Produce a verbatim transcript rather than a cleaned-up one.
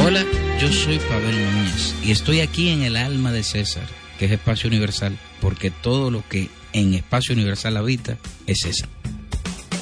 Hola, yo soy Pavel Núñez y estoy aquí en el alma de César, que es Espacio Universal, porque todo lo que en Espacio Universal habita es César.